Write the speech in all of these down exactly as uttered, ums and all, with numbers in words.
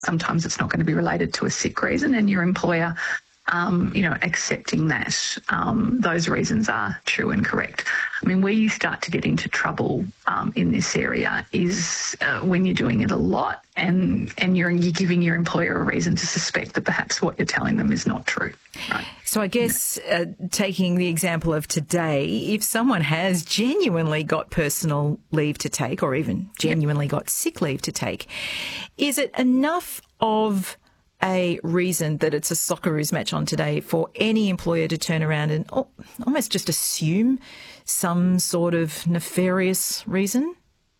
sometimes it's not going to be related to a sick reason, and your employer, um, you know, accepting that um, those reasons are true and correct. I mean, where you start to get into trouble um, in this area is uh, when you're doing it a lot and and you're, you're giving your employer a reason to suspect that perhaps what you're telling them is not true. Right? So I guess uh, taking the example of today, if someone has genuinely got personal leave to take or even genuinely got sick leave to take, is it enough of a reason that it's a Socceroos match on today for any employer to turn around and oh, almost just assume some sort of nefarious reason?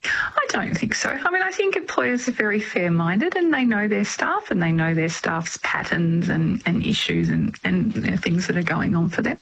I don't think so. I mean, I think employers are very fair-minded and they know their staff and they know their staff's patterns and, and issues and, and you know, things that are going on for them.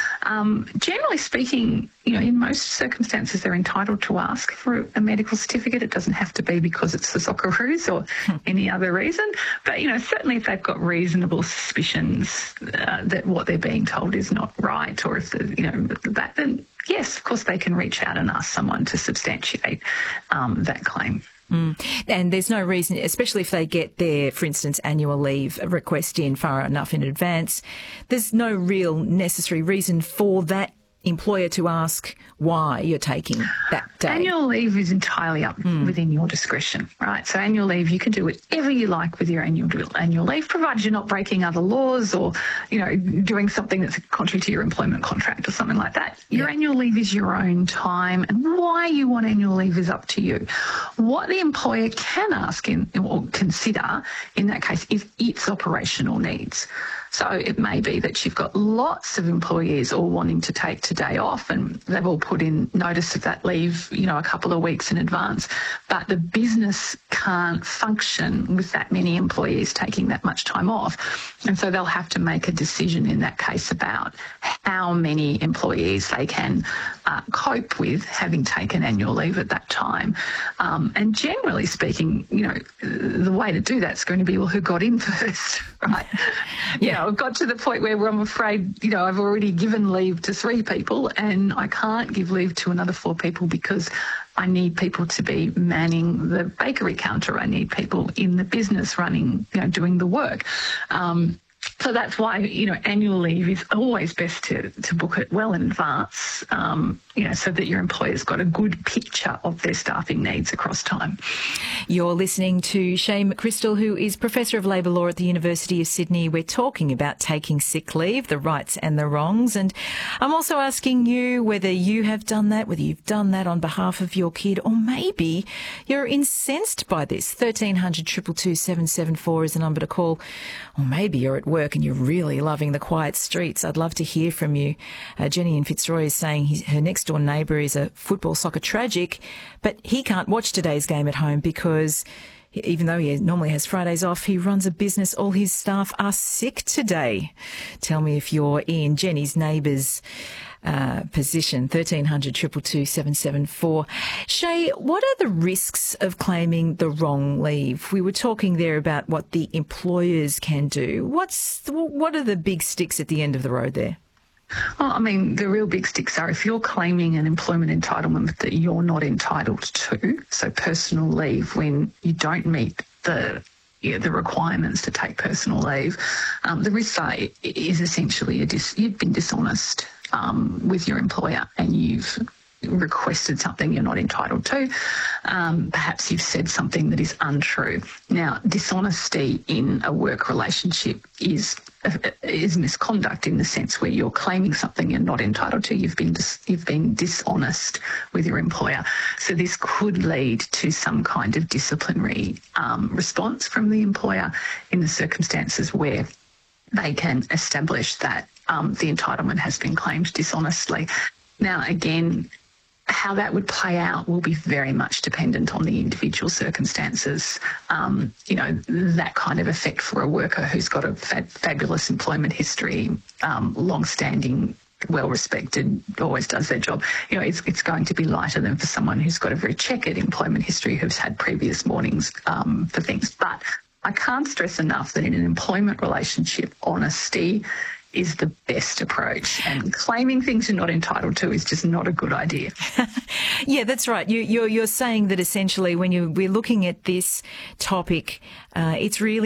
Um, generally speaking, you know, in most circumstances, they're entitled to ask for a medical certificate. It doesn't have to be because it's the Socceroos or any other reason. But, you know, certainly if they've got reasonable suspicions uh, that what they're being told is not right, or if, the, you know, that, then yes, of course they can reach out and ask someone to substantiate um, that claim. Mm. And there's no reason, especially if they get their, for instance, annual leave request in far enough in advance, there's no real necessary reason for that employer to ask why you're taking that day. Annual leave is entirely up mm. within your discretion, right? So annual leave, you can do whatever you like with your annual annual leave, provided you're not breaking other laws or, you know, doing something that's contrary to your employment contract or something like that. Your yeah. annual leave is your own time, and why you want annual leave is up to you. What the employer can ask in or consider in that case is its operational needs. So it may be that you've got lots of employees all wanting to take today off and they've all put in notice of that leave, you know, a couple of weeks in advance, but the business can't function with that many employees taking that much time off. And so they'll have to make a decision in that case about how many employees they can uh, cope with having taken annual leave at that time. Um, and generally speaking, you know, the way to do that's going to be, well, who got in first, right? Yeah. You know, I've got to the point where I'm afraid, you know, I've already given leave to three people and I can't give leave to another four people because I need people to be manning the bakery counter. I need people in the business running, you know, doing the work. Um, So that's why, you know, annual leave is always best to, to book it well in advance, um, you know, so that your employer's got a good picture of their staffing needs across time. You're listening to Shay McChrystal, who is Professor of Labour Law at the University of Sydney. We're talking about taking sick leave, the rights and the wrongs. And I'm also asking you whether you have done that, whether you've done that on behalf of your kid, or maybe you're incensed by this. thirteen hundred, two two two, seven seven four is the number to call. Or maybe you're at work and you're really loving the quiet streets. I'd love to hear from you. Uh, Jenny in Fitzroy is saying his, her next door neighbour is a football soccer tragic, but he can't watch today's game at home because even though he normally has Fridays off, he runs a business. All his staff are sick today. Tell me if you're in Jenny's neighbour's uh, position. thirteen hundred, two two two, seven seven four. Shay, what are the risks of claiming the wrong leave? We were talking there about what the employers can do. What's what are the big sticks at the end of the road there? Well, I mean, the real big sticks are if you're claiming an employment entitlement that you're not entitled to, so personal leave when you don't meet the yeah, the requirements to take personal leave, um, the risk are, is essentially a dis- you've been dishonest um, with your employer and you've requested something you're not entitled to. Um, perhaps you've said something that is untrue. Now, dishonesty in a work relationship is is misconduct in the sense where you're claiming something you're not entitled to. You've been dis- you've been dishonest with your employer. So this could lead to some kind of disciplinary um, response from the employer in the circumstances where they can establish that um, the entitlement has been claimed dishonestly. Now, again, how that would play out will be very much dependent on the individual circumstances. Um, you know, that kind of effect for a worker who's got a fa- fabulous employment history, um, long-standing, well-respected, always does their job. You know, it's, it's going to be lighter than for someone who's got a very checkered employment history, who's had previous warnings um, for things. But I can't stress enough that in an employment relationship, honesty is the best approach. And claiming things you're not entitled to is just not a good idea. Yeah, that's right. You, you're, you're saying that essentially when you, we're looking at this topic, uh, it's really